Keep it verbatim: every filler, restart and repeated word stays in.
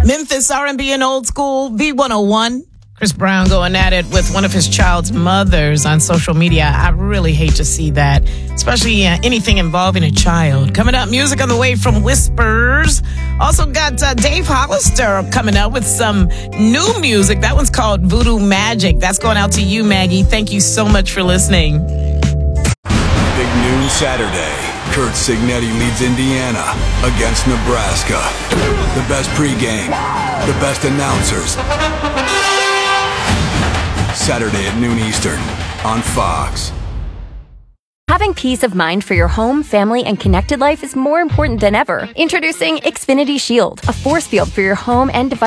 Memphis R and B and old school, V one oh one. Chris Brown going at it with one of his child's mothers on social media. I really hate to see that, especially uh, anything involving a child. Coming up, music on the way from Whispers. Also got uh, Dave Hollister coming up with some new music. That one's called Voodoo Magic. That's going out to you, Maggie. Thank you so much for listening. Big noon Saturday. Kurt Signetti leads Indiana against Nebraska. The best pregame, the best announcers. Saturday at noon Eastern on Fox. Having peace of mind for your home, family, and connected life is more important than ever. Introducing Xfinity Shield, a force field for your home and device.